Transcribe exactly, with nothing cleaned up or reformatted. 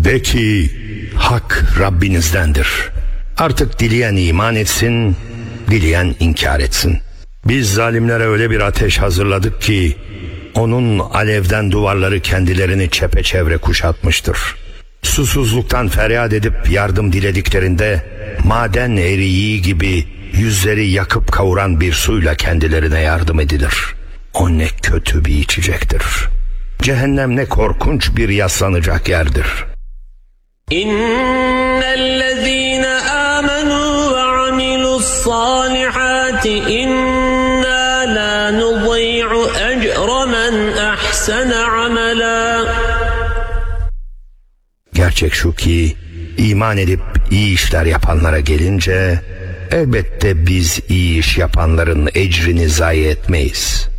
De ki hak Rabbinizdendir. Artık dileyen iman etsin, dileyen inkar etsin. Biz zalimlere öyle bir ateş hazırladık ki onun alevden duvarları kendilerini çepeçevre kuşatmıştır. Susuzluktan feryat edip yardım dilediklerinde maden eriği gibi yüzleri yakıp kavuran bir suyla kendilerine yardım edilir. O ne kötü bir içecektir. Cehennem ne korkunç bir yaslanacak yerdir. İnnellezîne âmenû ve amilussâlihâti innâ lâ nudî'u ecre men ahsene amelâ. Gerçek şu ki iman edip iyi işler yapanlara gelince elbette biz iyi iş yapanların ecrini zayi etmeyiz.